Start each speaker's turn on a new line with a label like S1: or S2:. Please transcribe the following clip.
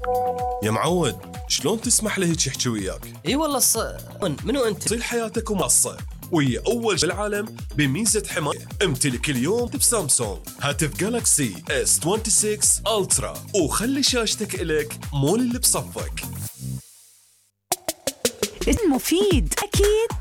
S1: يا معود، شلون تسمح له هيك يحكي وياك؟
S2: اي والله منو انت؟
S1: طيل حياتك ومقصة، وهي أول بالعالم بميزة حماية. امتلك اليوم بسامسونج هاتف جالاكسي S26 ألترا، وخلي شاشتك إلك مول اللي بصفك.
S3: مفيد أكيد.